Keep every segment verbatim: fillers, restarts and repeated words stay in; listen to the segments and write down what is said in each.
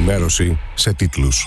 ενημέρωση σε τίτλους.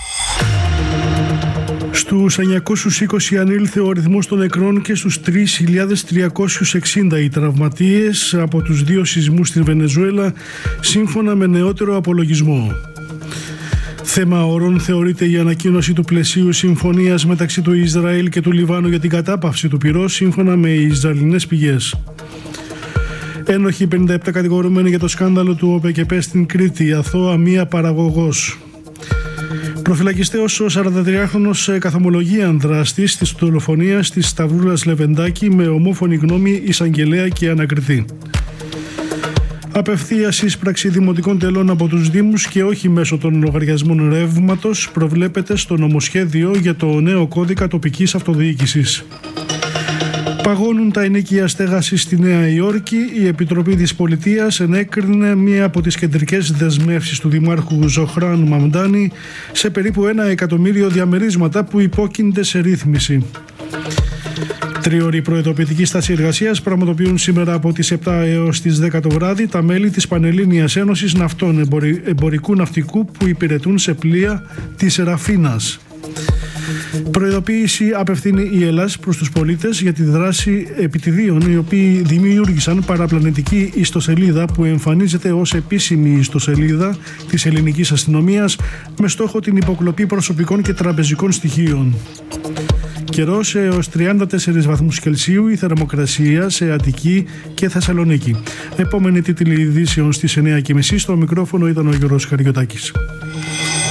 Στους εννιακόσιους είκοσι ανήλθε ο αριθμός των νεκρών και στους τρεις χιλιάδες τριακόσιους εξήντα οι τραυματίες από τους δύο σεισμούς στην Βενεζουέλα, σύμφωνα με νεότερο απολογισμό. Θέμα όρων θεωρείται η ανακοίνωση του πλαισίου συμφωνίας μεταξύ του Ισραήλ και του Λιβάνου για την κατάπαυση του πυρός, σύμφωνα με Ισραηλινές πηγές. Ένοχοι πενήντα επτά κατηγορούμενοι για το σκάνδαλο του ΟΠΕΚΕΠΕ στην Κρήτη, αθώα μία παραγωγός. Προφυλακιστέος ο σαραντατριάχρονος καθομολογίαν δράστης της δολοφονίας της Σταυρούλας Λεβεντάκη με ομόφωνη γνώμη εισαγγελέα και ανακριτή. Απευθείας εισπράξη δημοτικών τελών από τους Δήμους και όχι μέσω των λογαριασμών ρεύματος προβλέπεται στο νομοσχέδιο για το νέο κώδικα τοπικής αυτοδιοίκησης. Παγώνουν τα ενοίκια στέγαση στη Νέα Υόρκη. Η Επιτροπή της Πολιτείας ενέκρινε μία από τις κεντρικές δεσμεύσεις του Δημάρχου Ζωχράν Μαμντάνη σε περίπου ένα εκατομμύριο διαμερίσματα που υπόκεινται σε ρύθμιση. Τρίωρη προειδοποιητική στάση εργασίας πραγματοποιούν σήμερα από τις επτά έως τις δέκα το βράδυ τα μέλη της Πανελλήνιας Ένωσης Ναυτών Εμπορικού Ναυτικού που υπηρετούν σε πλοία της Ραφίνας. Προειδοποίηση απευθύνει η Ελλάς προς τους πολίτες για τη δράση επιτιδίων οι οποίοι δημιούργησαν παραπλανητική ιστοσελίδα που εμφανίζεται ως επίσημη ιστοσελίδα της ελληνικής αστυνομίας με στόχο την υποκλοπή προσωπικών και τραπεζικών στοιχείων. Καιρός έως τριάντα τέσσερις βαθμούς Κελσίου η θερμοκρασία σε Αττική και Θεσσαλονίκη. Επόμενη τίτλη ειδήσεων στις εννιά και μισή. Στο μικρόφωνο ήταν ο Γιώργος Χαριωτάκης.